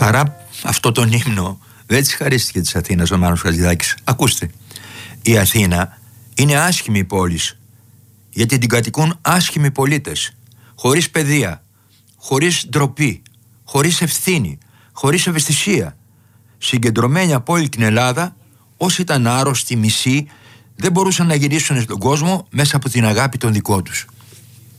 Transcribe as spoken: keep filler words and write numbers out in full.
παρά αυτό τον ύμνο, δεν της χαρίστηκε της Αθήνας ο Μάνος Χατζηδάκης. Ακούστε, η Αθήνα είναι άσχημη πόλη, γιατί την κατοικούν άσχημοι πολίτες, χωρίς παιδεία, χωρίς ντροπή, χωρίς ευθύνη, χωρίς ευαισθησία. Συγκεντρωμένοι από όλη την Ελλάδα, όσοι ήταν άρρωστοι, μισοί, δεν μπορούσαν να γυρίσουν στον κόσμο μέσα από την αγάπη των δικών τους.